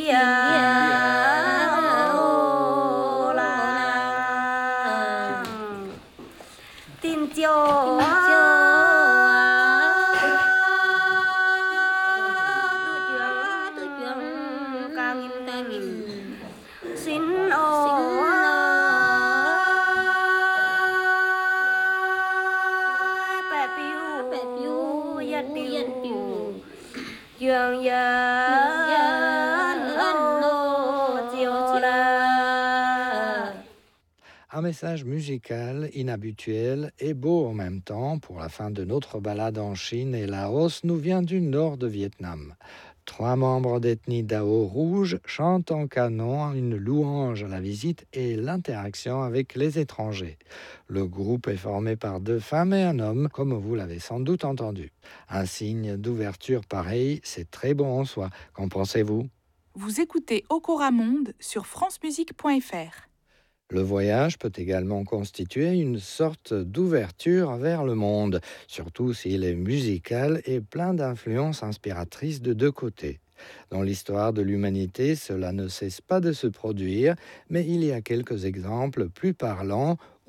Un message musical inhabituel et beau en même temps pour la fin de notre balade en Chine et Laos nous vient du nord de Vietnam. 3 membres d'ethnie Dao rouge chantent en canon une louange à la visite et l'interaction avec les étrangers. Le groupe est formé par 2 femmes et un homme, comme vous l'avez sans doute entendu. Un signe d'ouverture pareil, c'est très bon en soi. Qu'en pensez-vous ? Vous écoutez Okora Monde sur francemusique.fr. Le voyage peut également constituer une sorte d'ouverture vers le monde, surtout s'il est musical et plein d'influences inspiratrices de 2 côtés. Dans l'histoire de l'humanité, cela ne cesse pas de se produire, mais il y a quelques exemples plus parlants